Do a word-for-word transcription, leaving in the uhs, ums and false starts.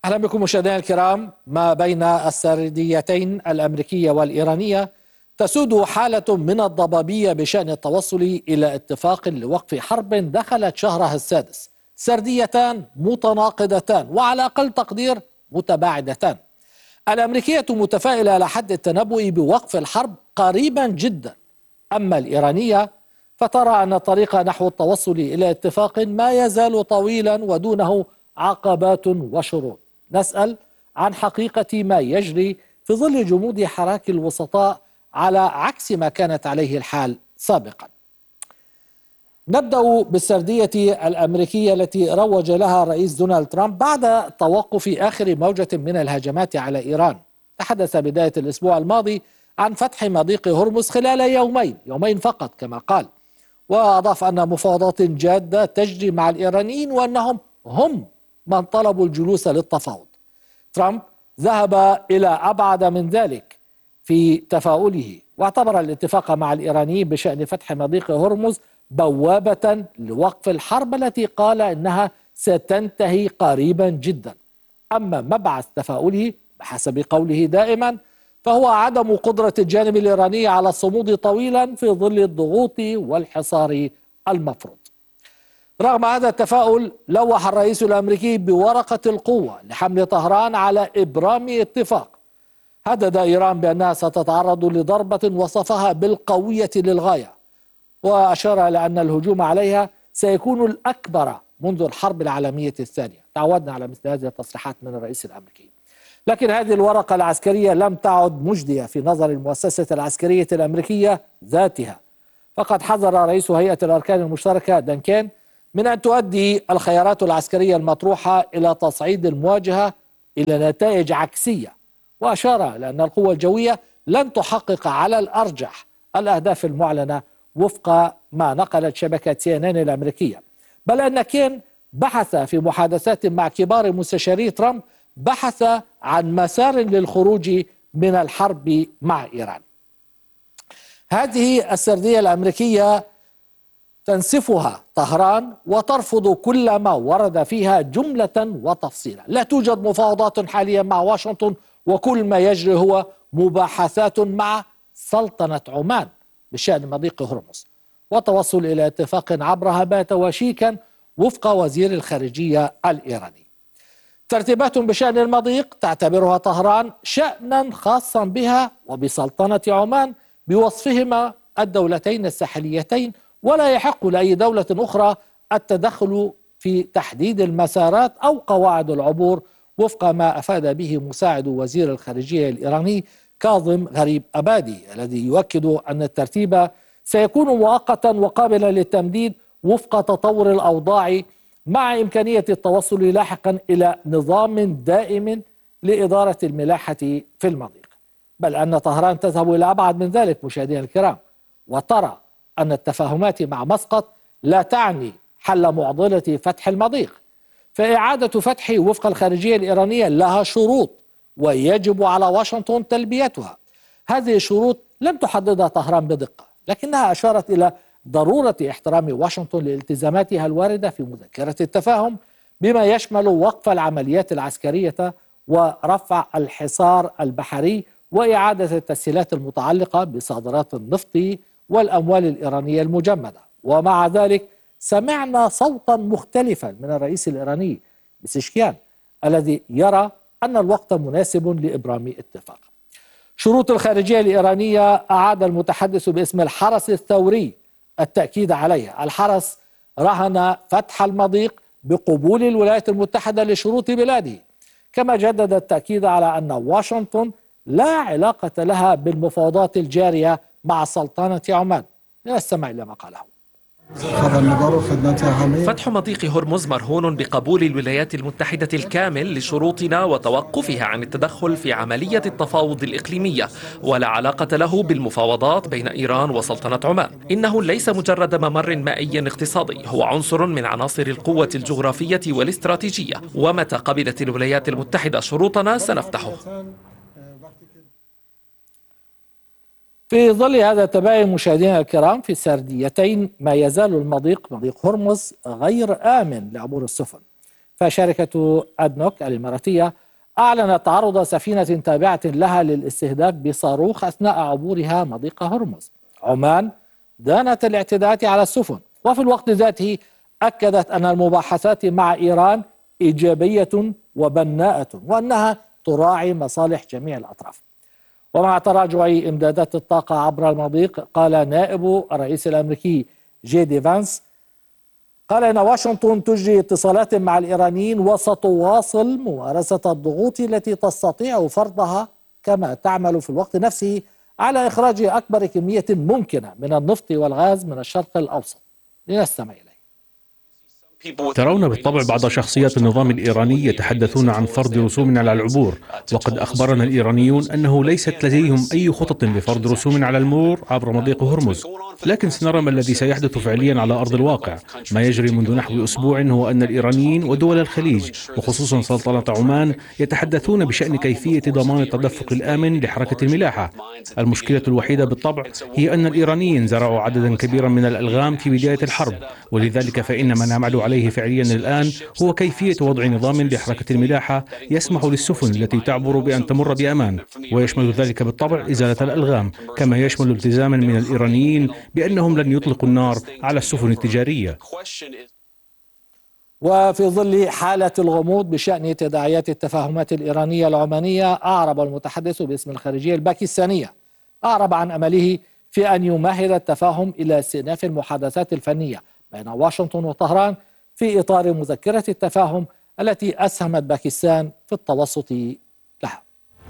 أهلا بكم مشاهدينا الكرام. ما بين السرديتين الأمريكية والإيرانية تسود حالة من الضبابية بشأن التوصل إلى اتفاق لوقف حرب دخلت شهرها السادس. سرديتان متناقضتان وعلى أقل تقدير متباعدتان. الأمريكية متفائلة على حد التنبؤ بوقف الحرب قريبا جدا، أما الإيرانية فترى أن الطريق نحو التوصل إلى اتفاق ما يزال طويلا ودونه عقبات وشروط. نسأل عن حقيقة ما يجري في ظل جمود حراك الوسطاء على عكس ما كانت عليه الحال سابقا. نبدأ بالسردية الأمريكية التي روج لها الرئيس دونالد ترامب بعد توقف آخر موجة من الهجمات على إيران. تحدث بداية الأسبوع الماضي عن فتح مضيق هرمز خلال يومين يومين فقط كما قال، وأضاف أن مفاوضات جادة تجري مع الإيرانيين وأنهم هم من طلبوا الجلوس للتفاوض. ترامب ذهب إلى أبعد من ذلك في تفاؤله، واعتبر الاتفاق مع الإيرانيين بشأن فتح مضيق هرمز بوابة لوقف الحرب التي قال إنها ستنتهي قريبا جدا. أما مبعث تفاؤله بحسب قوله دائما فهو عدم قدرة الجانب الإيراني على الصمود طويلا في ظل الضغوط والحصار المفروض. رغم هذا التفاؤل لوح الرئيس الأمريكي بورقة القوة لحمل طهران على إبرام اتفاق. هدد إيران بأنها ستتعرض لضربة وصفها بالقوية للغاية، وأشار إلى أن الهجوم عليها سيكون الأكبر منذ الحرب العالمية الثانية. تعودنا على مثل هذه التصريحات من الرئيس الأمريكي. لكن هذه الورقة العسكرية لم تعد مجدية في نظر المؤسسة العسكرية الأمريكية ذاتها، فقد حذر رئيس هيئة الأركان المشتركة دانكان من أن تؤدي الخيارات العسكرية المطروحة إلى تصعيد المواجهة إلى نتائج عكسية، وأشار إلى أن القوة الجوية لن تحقق على الأرجح الأهداف المعلنة وفق ما نقلت شبكة سي إن إن الأمريكية، بل أن كين بحث في محادثات مع كبار مستشاري ترامب بحث عن مسار للخروج من الحرب مع إيران. هذه السردية الأمريكية تنسفها طهران وترفض كل ما ورد فيها جملة وتفصيلا. لا توجد مفاوضات حاليا مع واشنطن، وكل ما يجري هو مباحثات مع سلطنة عمان بشأن مضيق هرمز، وتوصل إلى اتفاق عبرها بات وشيكا وفق وزير الخارجية الإيراني. ترتيبات بشأن المضيق تعتبرها طهران شأنا خاصا بها وبسلطنة عمان بوصفهما الدولتين الساحليتين، ولا يحق لأي دولة أخرى التدخل في تحديد المسارات أو قواعد العبور وفق ما أفاد به مساعد وزير الخارجية الإيراني كاظم غريب أبادي، الذي يؤكد أن الترتيب سيكون مؤقتا وقابلا للتمديد وفق تطور الأوضاع، مع إمكانية التوصل لاحقا إلى نظام دائم لإدارة الملاحة في المضيق. بل أن طهران تذهب إلى أبعد من ذلك مشاهدينا الكرام، وترى أن التفاهمات مع مسقط لا تعني حل معضلة فتح المضيق، فإعادة فتحه وفق الخارجية الإيرانية لها شروط ويجب على واشنطن تلبيتها. هذه الشروط لم تحددها طهران بدقة، لكنها أشارت إلى ضرورة احترام واشنطن لالتزاماتها الواردة في مذكرة التفاهم، بما يشمل وقف العمليات العسكرية ورفع الحصار البحري وإعادة التسهيلات المتعلقة بصادرات النفط والأموال الإيرانية المجمدة. ومع ذلك سمعنا صوتا مختلفا من الرئيس الإيراني بسشكيان الذي يرى أن الوقت مناسب لإبرام اتفاق. شروط الخارجية الإيرانية أعاد المتحدث باسم الحرس الثوري التأكيد عليها. الحرس رهن فتح المضيق بقبول الولايات المتحدة لشروط بلاده، كما جدد التأكيد على أن واشنطن لا علاقة لها بالمفاوضات الجارية مع سلطنة عمان. نستمع إلى ما قاله. فتح مضيق هرمز مرهون بقبول الولايات المتحدة الكامل لشروطنا وتوقفها عن التدخل في عملية التفاوض الإقليمية، ولا علاقة له بالمفاوضات بين إيران وسلطنة عمان. إنه ليس مجرد ممر مائي اقتصادي، هو عنصر من عناصر القوة الجغرافية والاستراتيجية، ومتى قبلت الولايات المتحدة شروطنا سنفتحه. في ظل هذا التباين مشاهدينا الكرام في السرديتين ما يزال المضيق مضيق هرمز غير آمن لعبور السفن. فشركة أدنوك الإماراتية أعلنت تعرض سفينة تابعة لها للاستهداف بصاروخ أثناء عبورها مضيق هرمز. عمان دانت الاعتداءات على السفن، وفي الوقت ذاته أكدت أن المباحثات مع إيران إيجابية وبناءة وأنها تراعي مصالح جميع الأطراف. ومع تراجع إمدادات الطاقة عبر المضيق، قال نائب الرئيس الأمريكي جي دي فانس قال إن واشنطن تجري اتصالات مع الإيرانيين وستواصل ممارسة الضغوط التي تستطيع فرضها، كما تعمل في الوقت نفسه على إخراج أكبر كمية ممكنة من النفط والغاز من الشرق الأوسط. لنستمع إليه. ترون بالطبع بعض شخصيات النظام الإيراني يتحدثون عن فرض رسوم على العبور، وقد أخبرنا الإيرانيون أنه ليست لديهم أي خطط لفرض رسوم على المرور عبر مضيق هرمز، لكن سنرى ما الذي سيحدث فعليا على أرض الواقع. ما يجري منذ نحو أسبوع هو أن الإيرانيين ودول الخليج وخصوصا سلطنة عمان يتحدثون بشأن كيفية ضمان التدفق الآمن لحركة الملاحة. المشكلة الوحيدة بالطبع هي أن الإيرانيين زرعوا عددا كبيرا من الألغام في بداية الحرب، ولذلك فإن ما نعمل عليه فعليا الآن هو كيفية وضع نظام لحركة الملاحة يسمح للسفن التي تعبر بأن تمر بأمان، ويشمل ذلك بالطبع إزالة الألغام، كما يشمل التزاما من الإيرانيين بأنهم لن يطلقوا النار على السفن التجارية. وفي ظل حالة الغموض بشأن تداعيات التفاهمات الإيرانية العمانية، أعرب المتحدث باسم الخارجية الباكستانية أعرب عن أمله في أن يمهد التفاهم إلى استئناف المحادثات الفنية بين واشنطن وطهران في إطار مذكرة التفاهم التي أسهمت باكستان في التوسط